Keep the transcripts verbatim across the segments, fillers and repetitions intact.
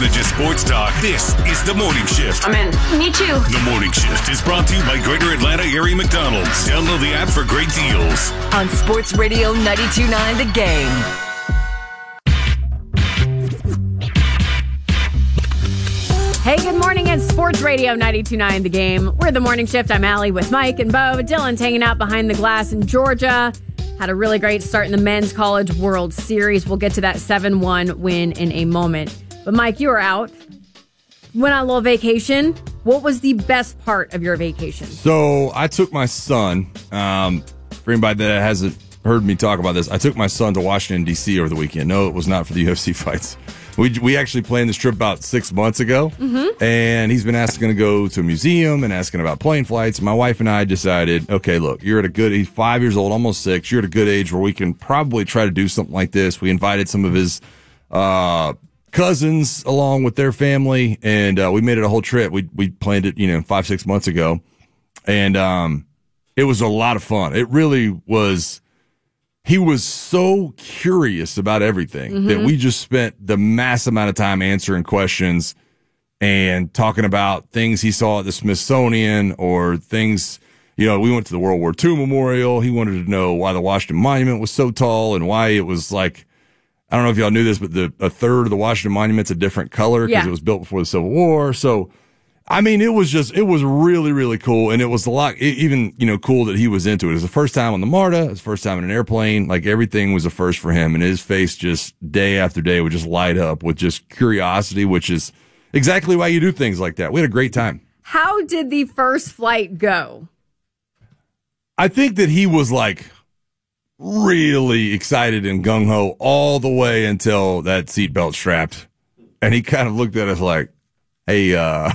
than just sports talk. This is The Morning Shift. I'm in. Me too. The Morning Shift is brought to you by Greater Atlanta Area McDonald's. Download the app for great deals. On Sports Radio ninety-two point nine The Game. Hey, good morning. It's Sports Radio ninety-two point nine The Game. We're The Morning Shift. I'm Allie with Mike and Bo. Dylan's hanging out behind the glass in Georgia. Had a really great start in the Men's College World Series. We'll get to that seven one win in a moment. But, Mike, you were out. Went on a little vacation. What was the best part of your vacation? So, I took my son. Um, for anybody that hasn't heard me talk about this, I took my son to Washington, D C over the weekend. No, it was not for the U F C fights. We we actually planned this trip about six months ago, mm-hmm. and he's been asking to go to a museum and asking about plane flights. My wife and I decided, okay, look, you're at a good, he's five years old, almost six. You're at a good age where we can probably try to do something like this. We invited some of his uh, cousins along with their family, and uh, we made it a whole trip. We we planned it, you know, five, six months ago, and um, it was a lot of fun. It really was. He was so curious about everything mm-hmm. that we just spent the mass amount of time answering questions and talking about things he saw at the Smithsonian or things, you know, we went to the World War Two Memorial. He wanted to know why the Washington Monument was so tall and why it was like, I don't know if y'all knew this, but the a third of the Washington Monument's a different color because yeah. it was built before the Civil War. So, I mean, it was just, it was really, really cool. And it was a lot, even, you know, cool that he was into it. It was the first time on the MARTA, his first time in an airplane. Like everything was a first for him. And his face just day after day would just light up with just curiosity, which is exactly why you do things like that. We had a great time. How did the first flight go? I think that he was like really excited and gung ho all the way until that seatbelt strapped. And he kind of looked at us like, hey, uh,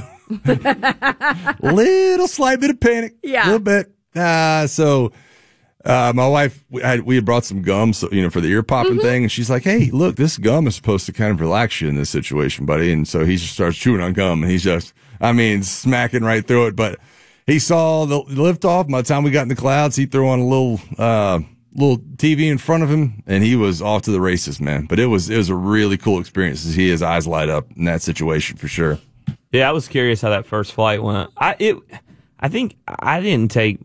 little slight bit of panic, yeah, a little bit. Uh, so, uh, my wife, we had, we had brought some gum, so, you know, for the ear popping mm-hmm. thing. And she's like, hey, look, this gum is supposed to kind of relax you in this situation, buddy. And so he just starts chewing on gum and he's just, I mean, smacking right through it. But he saw the lift off. By the time we got in the clouds, he threw on a little, uh, little T V in front of him and he was off to the races, man. But it was, it was a really cool experience to see his eyes light up in that situation for sure. Yeah, I was curious how that first flight went. I it, I think I didn't take.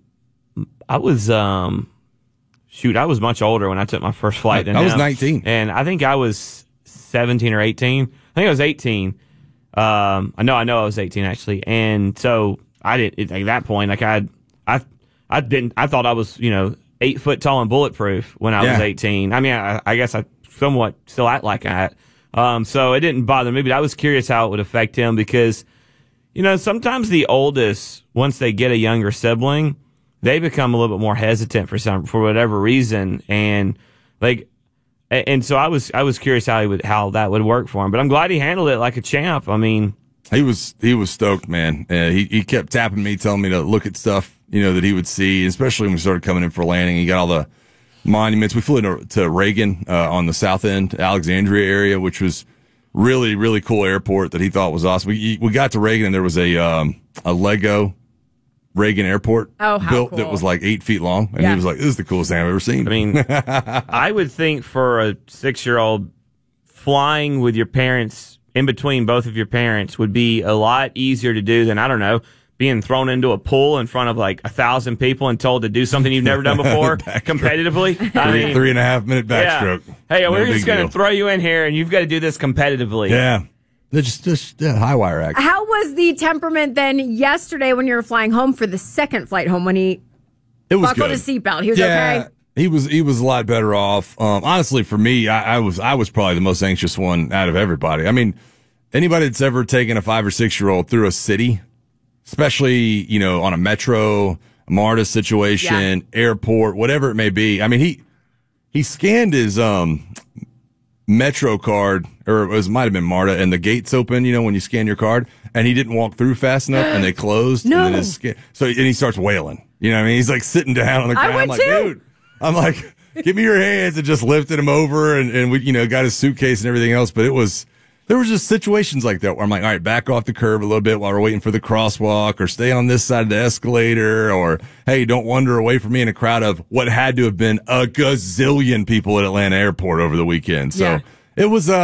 I was um, shoot, I was much older when I took my first flight. Than I was him. nineteen, and I think I was seventeen or eighteen. I think I was eighteen. Um, I know, I know, I was eighteen actually, and so I didn't at that point. Like I, I, I didn't. I thought I was, you know, eight foot tall and bulletproof when I yeah. was eighteen. I mean, I, I guess I somewhat still act like that. Um, so it didn't bother me, but I was curious how it would affect him because, you know, sometimes the oldest, once they get a younger sibling, they become a little bit more hesitant for some, for whatever reason. And like, and so I was, I was curious how he would, how that would work for him, but I'm glad he handled it like a champ. I mean, he was, he was stoked, man. Uh, he, he kept tapping me, telling me to look at stuff, you know, that he would see, especially when we started coming in for landing. He got all the monuments. We flew into to Reagan uh, on the south end, Alexandria area, which was really, really cool airport that he thought was awesome. We we got to Reagan and there was a um, a Lego Reagan airport oh, how built cool. that was like eight feet long, and yeah. he was like, "This is the coolest thing I've ever seen." I mean, I would think for a six-year-old, flying with your parents in between both of your parents would be a lot easier to do than, I don't know, being thrown into a pool in front of like a thousand people and told to do something you've never done before competitively. I three, mean, three and a half minute backstroke. Yeah. Hey, no we're just going deal. to throw you in here and you've got to do this competitively. Yeah. They're just, just yeah, high wire action. How was the temperament then yesterday when you were flying home for the second flight home when he it was buckled good. his seatbelt? He was yeah, okay? He was he was a lot better off. Um, honestly, for me, I, I was I was probably the most anxious one out of everybody. I mean, anybody that's ever taken a five or six year old through a city, especially, you know, on a metro, a MARTA situation, yeah. airport, whatever it may be. I mean, he he scanned his um Metro card, or it was, might have been MARTA, and the gates open, you know, when you scan your card, and he didn't walk through fast enough, and they closed. No. And then his scan, so and he starts wailing. You know what I mean? He's like sitting down on the ground. I would I'm like, too. dude, I'm like, give me your hands, and just lifted him over, and, and we, you know, got his suitcase and everything else. But it was, there was just situations like that where I'm like, all right, back off the curb a little bit while we're waiting for the crosswalk, or stay on this side of the escalator, or hey, don't wander away from me in a crowd of what had to have been a gazillion people at Atlanta Airport over the weekend. So Yeah. it was, uh,